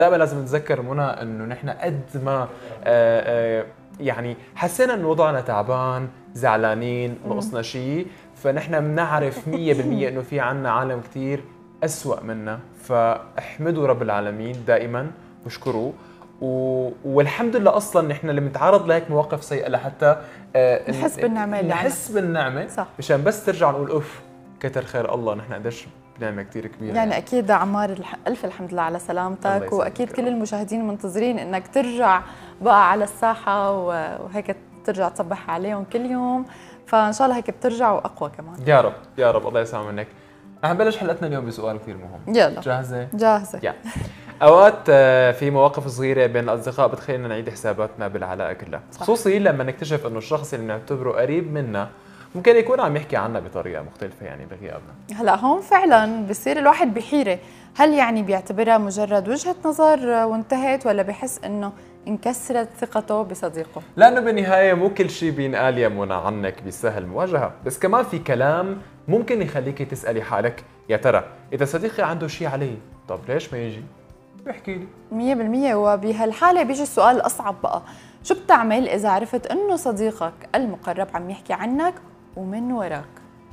دائما لازم نتذكر منى انه نحن قد ما يعني حسينا انه وضعنا تعبان، زعلانين، نقصنا شيء، فنحن بنعرف 100% انه في عنا عالم كثير أسوأ منا، فاحمدوا رب العالمين دائما واشكروه. والحمد لله اصلا نحن اللي بنتعرض لهيك مواقف سيئه لحتى نحس بالنعمه اللي نحس بالنعمه، صح، مشان بس ترجع نقول اوف كتر خير الله، نحن قديش بنعمه كثير كبيره. يعني اكيد عمار الف الحمد لله على سلامتك، واكيد كل المشاهدين منتظرين انك ترجع بقى على الساحه وهيك ترجع تصبح عليهم كل يوم، فان شاء الله هيك بترجع واقوى كمان. يا رب يا رب، الله يسلم منك. رح نبلش حلقتنا اليوم بسؤال كثير مهم. يلا جاهزه؟ جاهزه. اوقات في مواقف صغيره بين الاصدقاء بتخلينا نعيد حساباتنا بالعلاقه كلها، خصوصي لما نكتشف انه الشخص اللي بنعتبره قريب منا ممكن يكون عم يحكي عنا بطريقه مختلفه يعني بغيابنا. هلا هون فعلا بصير الواحد بحيره، هل يعني بيعتبرها مجرد وجهه نظر وانتهت، ولا بحس انه انكسرت ثقته بصديقه؟ لانه بالنهايه مو كل شيء بينقال يا منى عنك بيسهل مواجهه، بس كمان في كلام ممكن يخليكي تسالي حالك يا ترى اذا صديقي عنده شيء علي، طب ليش ما يجي بيحكي لي؟ 100%. وبهالحاله بيجي السؤال الاصعب بقى، شو بتعمل اذا عرفت انه صديقك المقرب عم يحكي عنك ومن وراك؟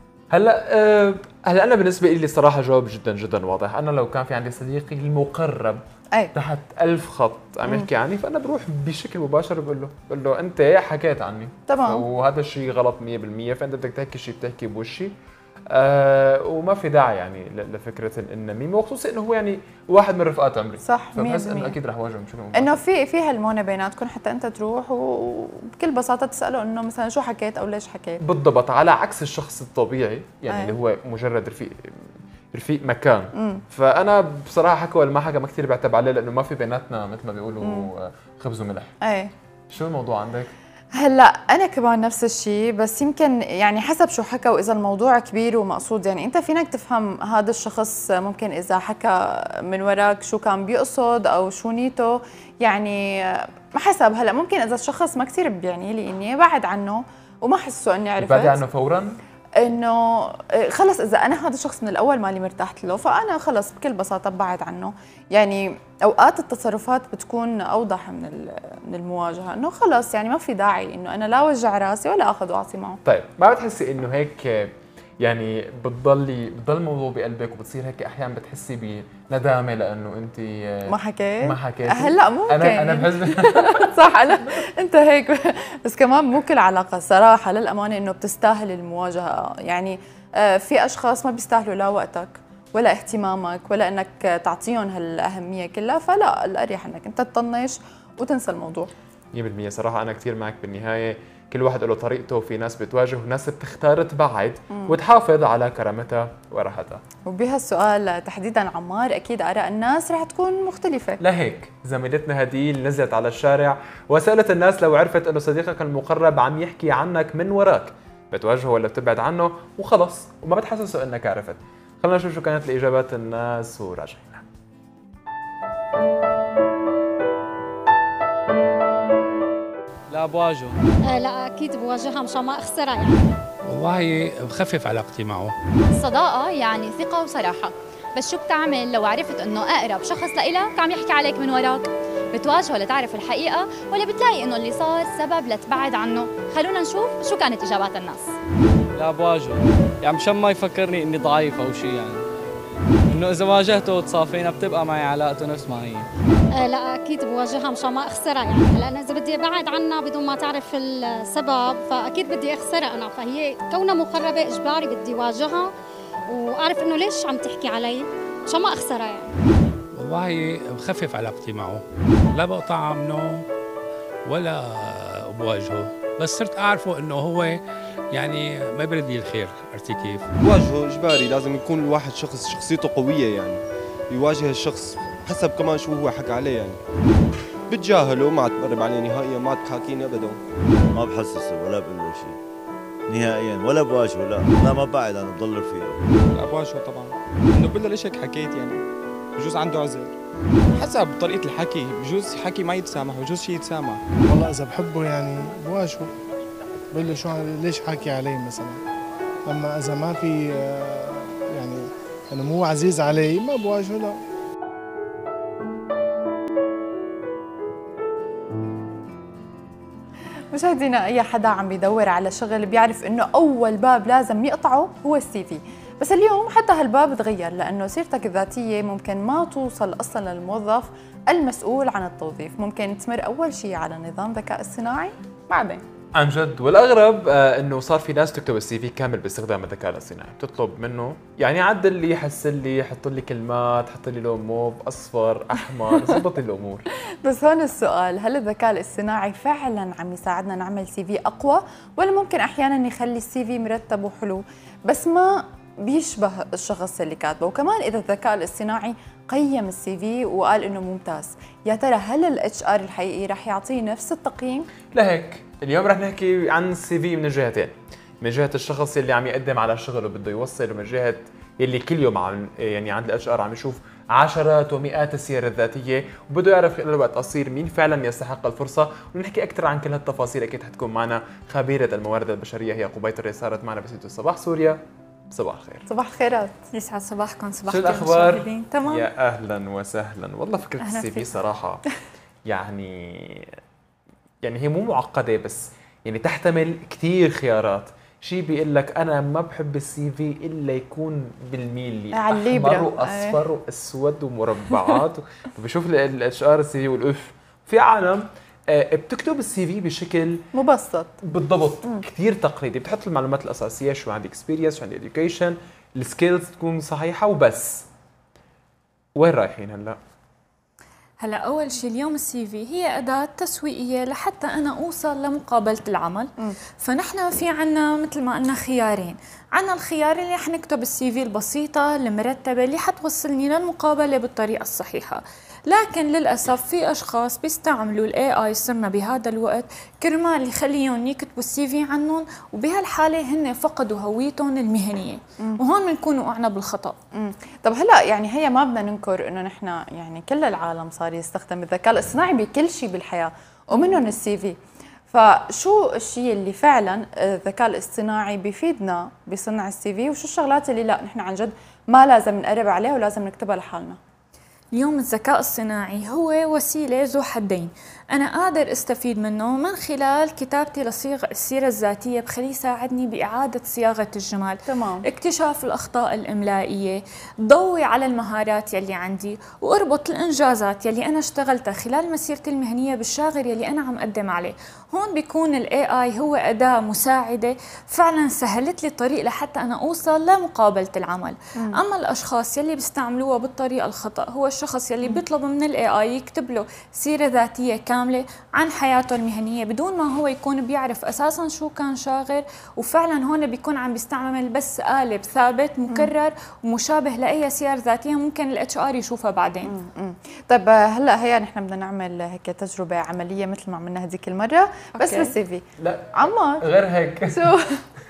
هلا انا بالنسبه لي صراحه جواب جدا جدا واضح. انا لو كان في عندي صديقي المقرب تحت 1000 خط عم يحكي عني، فانا بروح بشكل مباشر بقول له انت حكيت عني، تمام، وهذا الشيء غلط 100%، فانت بدك تحكي شيء بتحكي بوشي. وما في داعي يعني لفكره النميمه، وخصوصي انه هو يعني واحد من رفقات عمري، صح، 100%. فبحس انه اكيد رح واجهه شنو انه في هالمونه بيناتكم، حتى انت تروح وبكل بساطه تساله انه مثلا شو حكيت او ليش حكيت. بالضبط، على عكس الشخص الطبيعي يعني اللي هو مجرد رفيق مكان. فانا بصراحه حكى ولا ما حكى ما كثير بعتب عليه، لانه ما في بيناتنا مثل ما بيقولوا خبز وملح. شو الموضوع عندك؟ هلا انا كمان نفس الشيء، بس يمكن يعني حسب شو حكى، واذا الموضوع كبير ومقصود، يعني انت فينك تفهم هذا الشخص ممكن اذا حكى من وراك شو كان بيقصد او شو نيته، يعني حسب. هلا ممكن اذا الشخص ما كثير بيعني لي اني ابعد عنه وما حسه اني عرفت، بعدي عنه فورا، انه خلص اذا انا هذا الشخص من الاول مالي مرتاحت له، فانا خلص بكل بساطه ببعد عنه. يعني اوقات التصرفات بتكون اوضح من المواجهه، انه خلص يعني ما في داعي انه انا لا وجع راسي ولا اخذ واعطي معه. طيب ما بتحسي انه هيك يعني بتضل الموضوع بقلبك، وبتصير هيك احيانا بتحسي بندامه لانه انت ما حكيتي؟ هلا ممكن انا بحس صح، انت هيك. بس كمان مو كل علاقه صراحه للامانه انه بتستاهل المواجهه. يعني في اشخاص ما بيستاهلوا لا وقتك ولا اهتمامك ولا انك تعطيهم هالاهميه كلها، فلا، الاريح انك انت تطنش وتنسى الموضوع. 100% صراحه انا كثير معك. بالنهايه كل واحد له طريقته، وفي ناس بتواجه وناس بتختار تبعد وتحافظ على كرامتها وراحتها. وبهالسؤال تحديدا عمار، اكيد اراء الناس رح تكون مختلفه. لهيك زميلتنا هديل نزلت على الشارع وسالت الناس لو عرفت انه صديقك المقرب عم يحكي عنك من وراك بتواجهه ولا بتبعد عنه وخلص وما بتحسسه انك عرفت. خلينا نشوف شو كانت الاجابات الناس وراجعين. لا بواجهه. لا اكيد بواجهها مشان ما اخسرها يعني. والله بخفف علاقتي معه. الصداقة يعني ثقة وصراحة، بس شو بتعمل لو عرفت انه اقرب شخص لإلك عم يحكي عليك من وراك؟ بتواجهه لتعرف الحقيقة ولا بتلاقي انه اللي صار سبب لتبعد عنه؟ خلونا نشوف شو كانت اجابات الناس. لا بواجهه، يعني مشان ما يفكرني اني ضعيف او شيء، يعني انه اذا واجهته وتصافينا بتبقى معي علاقته نفس ما هي. لا اكيد بواجهها مشان ما اخسرها يعني. هلا انا اذا بدي ابعد عنها بدون ما تعرف السبب فاكيد بدي اخسرها انا، فهي كونها مقربه اجباري بدي واجهها واعرف انه ليش عم تحكي علي مشان ما اخسرها يعني. والله بخفف علاقتي معه، لا بقطع منه ولا بواجهه، بس صرت اعرفه انه هو يعني ما برد لي الخير. عرفتي كيف؟ بواجهه اجباري، لازم يكون الواحد شخصيته قويه يعني يواجه الشخص حسب كمان شو هو حكى عليه يعني. بتجاهله، ما تقرب عليه نهائيا، ما تحاكيني ابدا. ما بحسسه ولا بقول له شيء نهائيا، ولا بواجهه. لا ما بعد، انا بضل رفيقه. لا بواجهه طبعا، انه بقول له ليش هيك حكيت يعني، بجوز عنده عذر حسب طريقه الحكي، بجوز حكي ما يتسامح وبجوز شيء يتسامح. والله اذا بحبه يعني بواجهه، بقول له شو ليش حكي علي مثلا. اما اذا ما في يعني انا مو عزيز علي ما بواجهه. لا مشاهدينا، اي حدا عم بيدور على شغل بيعرف انه اول باب لازم يقطعه هو السي في، بس اليوم حتى هالباب تغير لانه سيرتك الذاتيه ممكن ما توصل اصلا للموظف المسؤول عن التوظيف، ممكن تمر اول شيء على نظام ذكاء اصطناعي بعدين. عن جد، والاغرب انه صار في ناس تكتب السي في كامل باستخدام الذكاء الاصطناعي، بتطلب منه يعني عدل لي، حسن لي، حط لي كلمات، حط لي لون موف، اصفر، احمر، ضبط الامور. بس هون السؤال، هل الذكاء الاصطناعي فعلا عم يساعدنا نعمل سي في اقوى، ولا ممكن احيانا يخلي السي في مرتب وحلو بس ما بيشبه الشخص اللي كاتبه؟ وكمان اذا الذكاء الاصطناعي قيم السي في وقال انه ممتاز، يا ترى هل الاتش ار الحقيقي رح يعطيه نفس التقييم؟ لهيك اليوم رح نحكي عن السي في من الجهتين، من جهه الشخص اللي عم يقدم على شغل وبده يوصل، ومن جهه اللي كل يوم عم يعني عند الاتش ار عم يشوف عشرات ومئات السير الذاتيه وبده يعرف خلال وقت قصير مين فعلا يستحق الفرصه. ونحكي اكثر عن كل هالتفاصيل اكيد حتكون معنا خبيره الموارد البشريه هي قبيطري، صارت معنا باستوديو صباح سوريا. صباح الخير. صباح الخيرات. يسعد صباحكم. صباح شو الاخبار؟ تمام. يا اهلا وسهلا. والله فكره السي في صراحه يعني هي مو معقده، بس يعني تحتمل كثير خيارات. شيء بيقول لك انا ما بحب السي في الا يكون بالميلي، احمر واصفر واسود ومربعات. وبشوف الاتش ار السي في والاف. في عالم بتكتب السي في بشكل مبسط بالضبط، كثير تقليدي، بتحط المعلومات الاساسيه، شو عندي اكسبيرينس، شو عندي اديوكيشن، السكيلز تكون صحيحه وبس. وين رايحين هلا؟ هلا اول شيء اليوم السي في هي اداه تسويقيه لحتى انا اوصل لمقابله العمل. فنحن في عنا مثل ما قلنا خيارين، عنا الخيار اللي رح نكتب السي في البسيطه المرتبه اللي حتوصلني للمقابله بالطريقه الصحيحه، لكن للاسف في اشخاص بيستعملوا الاي اي صرنا بهذا الوقت كرمال يخليهم يكتبوا السي في عنهم، وبهالحاله هن فقدوا هويتهم المهنيه، وهون بنكون وقعنا بالخطا. طب هلا يعني هي ما بدنا ننكر انه نحن يعني كل العالم صار يستخدم الذكاء الاصطناعي بكل شيء بالحياه ومنهم السي في، فشو الشيء اللي فعلا الذكاء الاصطناعي بيفيدنا بصنع السي في، وشو الشغلات اللي لا نحن عن جد ما لازم نقرب عليها ولازم نكتبها لحالنا؟ اليوم الذكاء الصناعي هو وسيلة ذو حدين، أنا قادر استفيد منه من خلال كتابتي لصيغ السيرة الذاتية، بخليه يساعدني بإعادة صياغة الجمال، تمام. اكتشاف الأخطاء الإملائية، ضوي على المهارات يلي عندي، وأربط الإنجازات يلي أنا اشتغلتها خلال مسيرتي المهنية بالشاغر يلي أنا عم أقدم عليه. هون بيكون ال AI هو أداة مساعدة فعلا سهلت لي الطريق لحتى أنا أوصل لمقابلة العمل. أما الأشخاص يلي بيستعملوها بالطريقة الخطأ هو الشخص يلي بيطلب من ال AI يكتب له سيرة ذاتية كاملة عن حياته المهنية بدون ما هو يكون بيعرف أساسا شو كان شاغر، وفعلا هون بيكون عم بيستعمل بس قالب ثابت مكرر ومشابه لأي سير ذاتية ممكن ال HR يشوفها بعدين. طيب هلا هي نحن بدنا نعمل هيك تجربة عملية مثل ما عملنا هذيك المرة بس بالسي في. لا عمار غير هيك. شو؟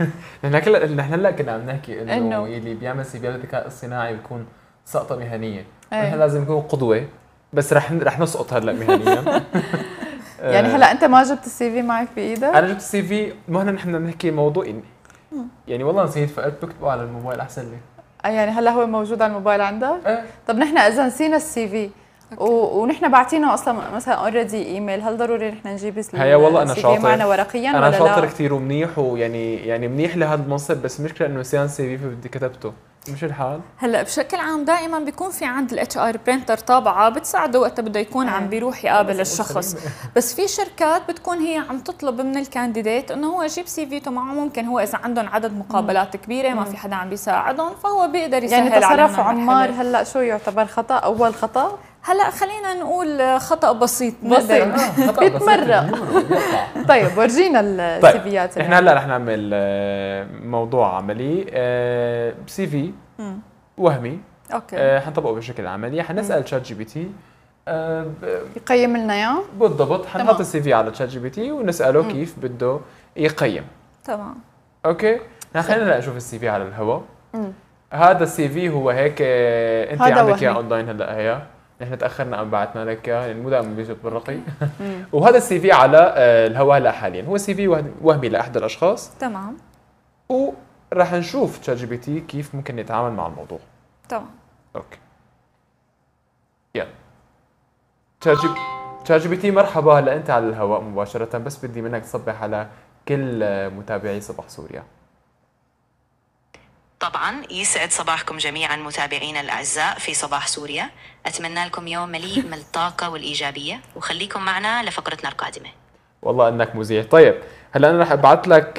نحن هلا كنا عم نحكي انه اللي بيعمل سي في بالذكاء الصناعي بيكون سقطة مهنية، نحن لازم نكون قدوة، بس رح نسقط هلا مهنيا. يعني هلا انت ما جبت السي في معك بايدك؟ انا جبت السي في، ما هنا نحن بنحكي موضوع يعني والله نسيت، فقلت بكتبه على الموبايل احسن لي. يعني هلا هو موجود على الموبايل عندك؟ طب نحن اذا نسينا السي في ونحن باعتينه اصلا مثلا اوريدي ايميل، هل ضروري نحن نجيب هي والله انا شاطر معنا ورقيا انا ولا شاطر لا؟ كثير ومنيح، ويعني منيح لهذا المنصب، بس المشكله انه نسيان سي في فبدي كتبته. مش الحال؟ هلا بشكل عام دائما بيكون في عند الاتش ار برينتر طابعه بتساعده وقت بده يكون عم بيروح يقابل الشخص، بس في شركات بتكون هي عم تطلب من الكانديديت انه هو يجيب سي فيته معه، ممكن هو اذا عندهم عدد مقابلات كبيره ما في حدا عم بيساعدهم فهو بيقدر يسهل يعني تصرف عمار هلا شو يعتبر خطا؟ اول خطا؟ هلا خلينا نقول خطا بسيط بيتمرق. طيب ورجينا السيفيات. طيب احنا هلا رح نعمل موضوع عملي، سي في وهمي. اوكي. حنطبقه بشكل عملي، حنسال شات جي بي تي يقيم لنا اياه. بالضبط، حنحط السي في على شات جي بي تي ونساله كيف بده يقيم. تمام. اوكي، خلينا نشوف السي في على الهواء. هذا السي في هو هيك، انت عندك اياه اونلاين هلا، هي نحن تاخرنا ام بعثنا لك اياه، يعني مو دائما بيجي بالرقي. وهذا السي في على الهواء هلا حاليا هو سي في وهمي لاحد الاشخاص. تمام. وراح نشوف تشات جي بي تي كيف ممكن يتعامل مع الموضوع. تمام. اوكي. يلا. تشات جي بي تي مرحبا، هلا انت على الهواء مباشره، بس بدي منك تصبح على كل متابعي صباح سوريا. طبعا يسعد صباحكم جميعا متابعينا الاعزاء في صباح سوريا، اتمنى لكم يوم مليء من الطاقه والايجابيه، وخليكم معنا لفقرتنا القادمه. والله انك مذيع. طيب هلا انا رح ابعث لك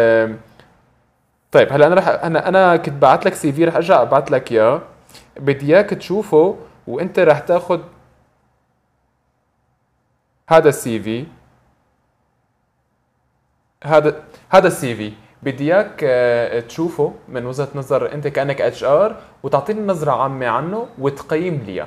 طيب هلا انا كنت بعت لك سي في، رح ارجع ابعث لك اياه، بدي اياك تشوفه وانت رح تاخذ هذا السي في، هذا السي في بدي اياك تشوفه من وجهة نظر انت كانك اتش ار، وتعطيني نظرة عامة عنه وتقيم لي اياه.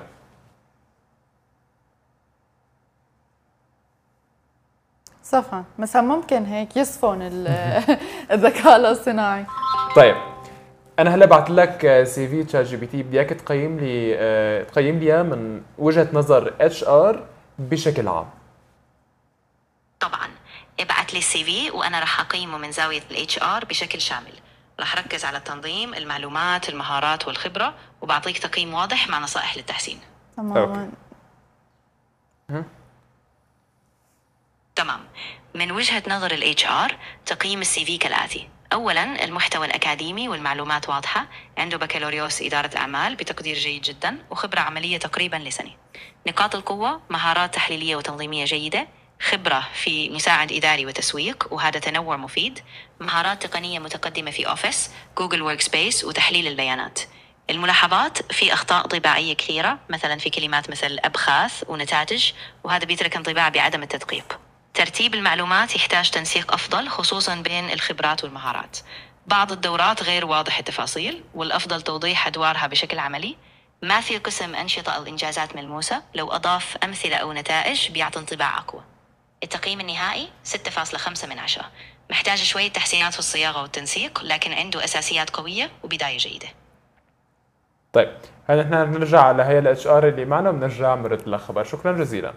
صفا مثلا ممكن هيك يصفن الذكاء الاصطناعي. طيب انا هلا بعت لك سي في تشات جي بي تي، بدي اياك تقيم لي اياه من وجهة نظر اتش ار بشكل عام. طبعا ابعت لي السي في وانا راح اقيمه من زاويه الاتش ار بشكل شامل، راح ركز على التنظيم، المعلومات، المهارات والخبره، وبعطيك تقييم واضح مع نصائح للتحسين. تماما. تمام. من وجهه نظر الاتش ار تقييم السي في كالاتي: اولا المحتوى الاكاديمي والمعلومات واضحه، عنده بكالوريوس اداره الاعمال بتقدير جيد جدا وخبره عمليه تقريبا لسنه. نقاط القوه: مهارات تحليليه وتنظيميه جيده، خبرة في مساعد إداري وتسويق وهذا تنوع مفيد، مهارات تقنية متقدمة في أوفيس، جوجل ورك سبيس وتحليل البيانات. الملاحظات: في أخطاء طباعية كثيرة، مثلا في كلمات مثل أبخاث ونتائج، وهذا بيترك انطباع بعدم التدقيق. ترتيب المعلومات يحتاج تنسيق أفضل خصوصا بين الخبرات والمهارات. بعض الدورات غير واضح التفاصيل، والأفضل توضيح أدوارها بشكل عملي. ما في قسم أنشطة أو إنجازات ملموسة، لو أضاف أمثلة أو نتائج بيعطي انطباع أقوى. التقييم النهائي 6.5 من 10، محتاج شوية تحسينات في الصياغة والتنسيق، لكن عنده أساسيات قوية وبداية جيدة. طيب هلا نحن بنرجع على هي الاتش ار اللي معنا وبنرجع مرد للخبر. شكرا جزيلا.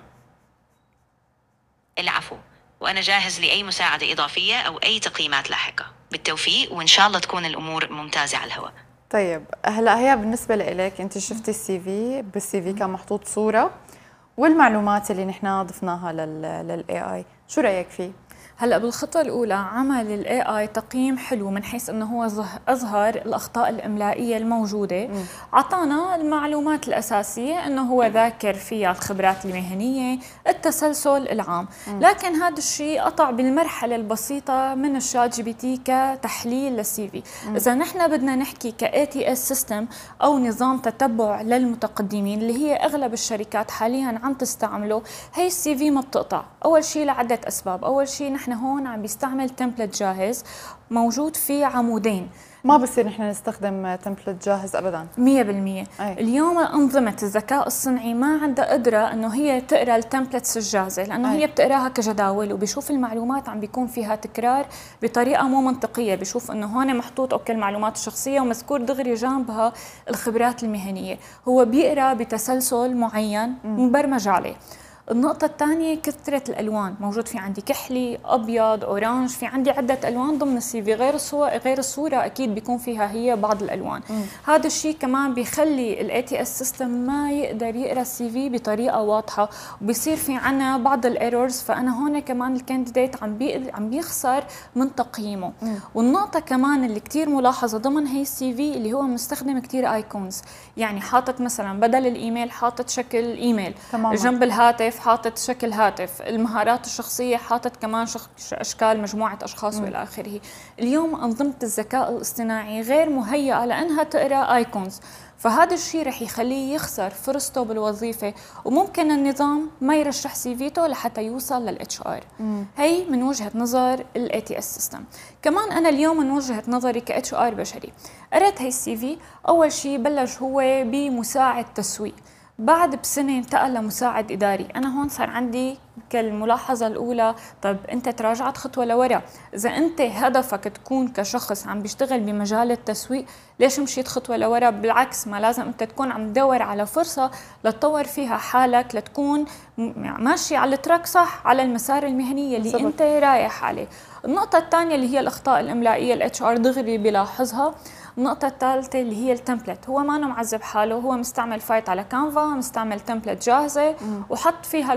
العفو، وأنا جاهز لأي مساعدة إضافية أو أي تقييمات لاحقة. بالتوفيق، وإن شاء الله تكون الأمور ممتازة على الهواء. طيب هلا هي بالنسبة لإلك أنت شفتي السي في، بالسي في كان محطوط صورة والمعلومات اللي نحن ضفناها للاي اي، شو رايك فيه؟ هلا بالخطوه الاولى عمل الاي اي تقييم حلو من حيث انه هو اظهر الاخطاء الاملائيه الموجوده، اعطانا المعلومات الاساسيه انه هو ذاكر فيها الخبرات المهنيه، التسلسل العام، لكن هذا الشيء قطع بالمرحله البسيطه من الشات جي بي تي كتحليل للسي في. اذا نحن بدنا نحكي كاي تي اس سيستم او نظام تتبع للمتقدمين اللي هي اغلب الشركات حاليا عم تستعمله، هي السي في ما بتقطع. اول شيء لعده اسباب، اول شيء نحن هون عم بيستعمل تمبلت جاهز موجود فيه عمودين، ما بصير نحن نستخدم تمبلت جاهز ابدا 100%. اليوم انظمه الذكاء الصنعي ما عندها قدره انه هي تقرا التمبلتس الجاهزه، لانه هي بتقراها كجداول وبيشوف المعلومات عم بيكون فيها تكرار بطريقه مو منطقيه، بيشوف انه هون محطوط اوكي المعلومات الشخصيه ومذكور دغري جنبها الخبرات المهنيه، هو بيقرا بتسلسل معين مبرمج عليه. النقطة الثانية كثرة الألوان، موجود في عندي كحلي، أبيض، أورانج، في عندي عدة ألوان ضمن السي في، غير الصورة أكيد بيكون فيها هي بعض الألوان. هذا الشيء كمان بيخلي الاي تي اس سيستم ما يقدر يقرا السي في بطريقة واضحة، وبيصير في عنا بعض الايرورز، فأنا هون كمان الكانديديت عم بيخسر من تقييمه. والنقطة كمان اللي كتير ملاحظة ضمن هي السي في اللي هو مستخدم كتير ايكونز، يعني حاطط مثلا بدل الإيميل حاطط شكل إيميل، جنب الهاتف حاطط شكل هاتف، المهارات الشخصية حاطط كمان أشكال مجموعة أشخاص وإلى آخره. اليوم أنظمة الذكاء الاصطناعي غير مهيئة لأنها تقرأ آيكونز، فهذا الشيء رح يخليه يخسر فرصته بالوظيفة، وممكن النظام ما يرشح سيفيته لحتى يوصل للاتش ار. هي من وجهة نظر الاي تي اس سيستم. كمان أنا اليوم من وجهة نظري كاتش ار بشري، قرأت هي السي في، أول شيء بلش هو بمساعد تسويق، بعد بسنة انتقل لمساعد إداري. أنا هون صار عندي كالملاحظة الأولى، طب أنت تراجعت خطوة لورا، إذا أنت هدفك تكون كشخص عم بيشتغل بمجال التسويق، ليش مشيت خطوة لورا؟ بالعكس، ما لازم أنت تكون عم تدور على فرصة لتطور فيها حالك، لتكون ماشي على التراك صح، على المسار المهني اللي أنت رايح عليه. النقطة الثانية اللي هي الأخطاء الإملائية، الاتش ار دغري بيلاحظها. النقطة الثالثة اللي هي التمبلت، هو ما معذب حاله، هو مستعمل فايت على كانفا، مستعمل تمبلت جاهزة وحط فيها